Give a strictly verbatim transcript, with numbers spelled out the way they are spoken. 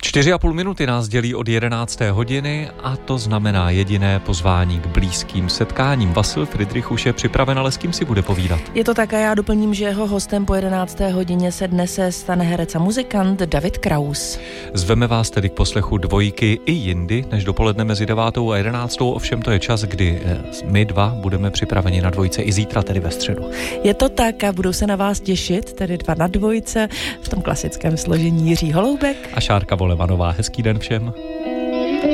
Čtyři a půl minuty nás dělí od jedenácté hodiny a to znamená jediné pozvání k blízkým setkáním. Vasil Fridrich už je připraven, ale s kým si bude povídat? Je to tak a já doplním, že jeho hostem po jedenácté hodině se dnes stane herec a muzikant David Kraus. Zveme vás tedy k poslechu dvojky i jindy, než dopoledne mezi devátou a jedenáctou, ovšem to je čas, kdy my dva budeme připraveni na dvojce i zítra, tedy ve středu. Je to tak a budou se na vás těšit, tedy dva na dvojce, v tom klasickém složení Jiří Holoubek a Šárka Volemanová. Hezký den všem.